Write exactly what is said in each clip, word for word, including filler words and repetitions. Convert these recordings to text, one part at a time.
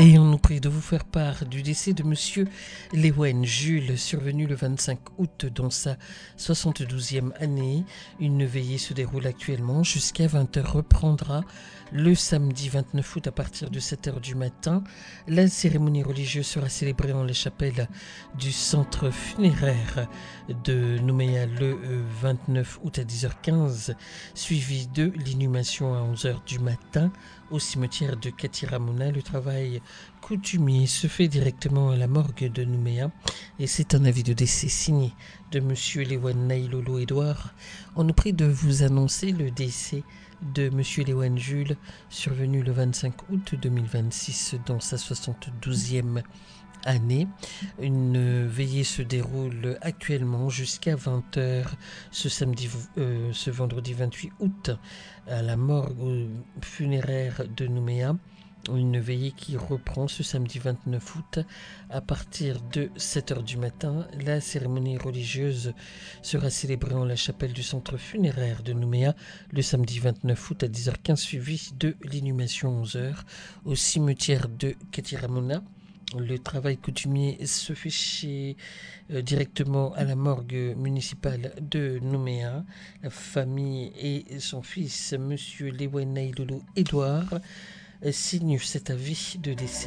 Et on nous prie de vous faire part du décès de Monsieur Lewen Jules, survenu le vingt-cinq août dans sa soixante-douzième année. Une veillée se déroule actuellement jusqu'à vingt heures, reprendra le samedi vingt-neuf août à partir de sept heures du matin. La cérémonie religieuse sera célébrée en la chapelle du centre funéraire de Nouméa le vingt-neuf août à dix heures quinze, suivi de l'inhumation à onze heures du matin au cimetière de Katiramona. Le travail coutumier se fait directement à la morgue de Nouméa et c'est un avis de décès signé de Monsieur Lewen Nailolo Edouard. On nous prie de vous annoncer le décès de Monsieur Lewen Jules, survenu le vingt-cinq août deux mille vingt-six dans sa soixante-douzième année. Une veillée se déroule actuellement jusqu'à vingt heures ce samedi, euh, ce vendredi vingt-huit août à la morgue funéraire de Nouméa. Une veillée qui reprend ce samedi vingt-neuf août à partir de sept heures du matin. La cérémonie religieuse sera célébrée en la chapelle du centre funéraire de Nouméa le samedi vingt-neuf août à dix heures quinze, suivi de l'inhumation à onze heures au cimetière de Katiramona. Le travail coutumier se fait chez, euh, directement à la morgue municipale de Nouméa. La famille et son fils, Monsieur Lewen Nailolo Edouard, euh, signent cet avis de décès.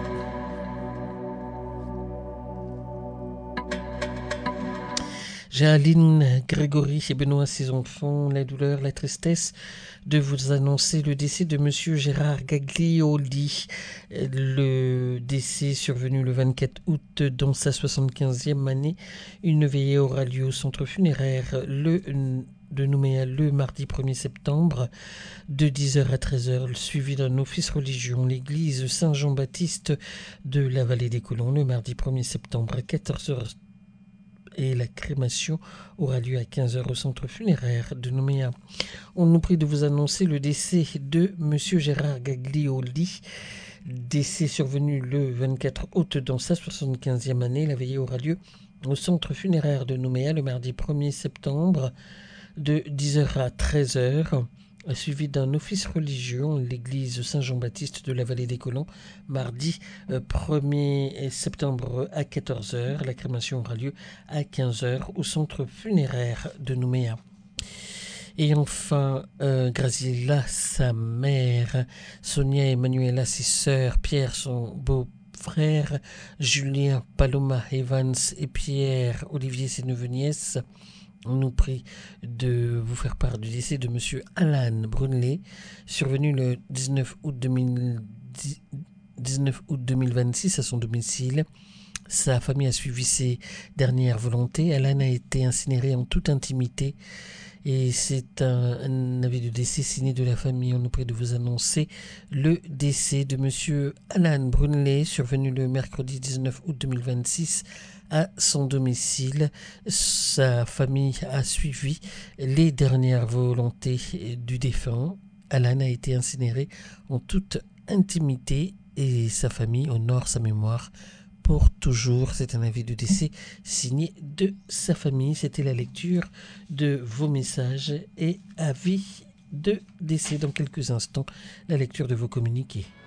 J'ai Aline, Grégory et Benoît, ses enfants, la douleur, la tristesse de vous annoncer le décès de Monsieur Gérard Gaglioli. Le décès survenu le vingt-quatre août dans sa soixante-quinzième année. Une veillée aura lieu au centre funéraire le, de Nouméa le mardi premier septembre de dix heures à treize heures, suivi d'un office religieux en l'église Saint-Jean-Baptiste de la Vallée des Colons le mardi premier septembre à quatorze heures. Et la crémation aura lieu à quinze heures au centre funéraire de Nouméa. On nous prie de vous annoncer le décès de Monsieur Gérard Gaglioli, décès survenu le vingt-quatre août dans sa soixante-quinzième année. La veillée aura lieu au centre funéraire de Nouméa le mardi premier septembre de dix heures à treize heures, suivi d'un office religieux en l'église Saint-Jean-Baptiste de la Vallée des Colons, mardi premier septembre à quatorze heures. La crémation aura lieu à quinze heures au centre funéraire de Nouméa. Et enfin, euh, Graziella, sa mère, Sonia et Manuela, ses sœurs, Pierre, son beau-frère, Julien, Paloma, Evans et Pierre, Olivier, ses neveux-nièces. On nous prie de vous faire part du décès de Monsieur Alan Brunley, survenu le dix-neuf août deux mille vingt-six à son domicile. Sa famille a suivi ses dernières volontés. Alan a été incinéré en toute intimité et c'est un, un avis de décès signé de la famille. On nous prie de vous annoncer le décès de Monsieur Alan Brunley, survenu le mercredi dix-neuf août deux mille vingt-six à son domicile. Sa famille a suivi les dernières volontés du défunt. Alan a été incinéré en toute intimité et sa famille honore sa mémoire pour toujours. C'est un avis de décès signé de sa famille. C'était la lecture de vos messages et avis de décès. Dans quelques instants, la lecture de vos communiqués.